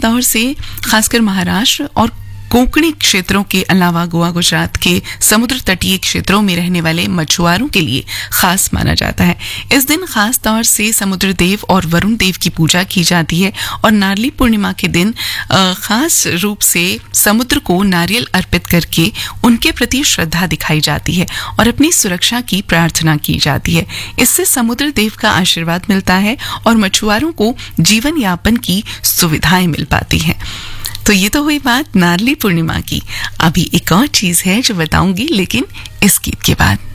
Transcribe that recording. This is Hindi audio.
तौर से खासकर महाराष्ट्र और कोंकणी क्षेत्रों के अलावा गोवा गुजरात के समुद्र तटीय क्षेत्रों में रहने वाले मछुआरों के लिए खास माना जाता है। इस दिन खास तौर से समुद्र देव और वरुण देव की पूजा की जाती है और नारली पूर्णिमा के दिन खास रूप से समुद्र को नारियल अर्पित करके उनके प्रति श्रद्धा दिखाई जाती है और अपनी सुरक्षा की प्रार्थना की जाती है। इससे समुद्र देव का आशीर्वाद मिलता है और मछुआरों को जीवन यापन की सुविधाएं मिल पाती हैं। तो ये तो हुई बात नारली पूर्णिमा की। अभी एक और चीज है जो बताऊंगी, लेकिन इस गीत के बाद।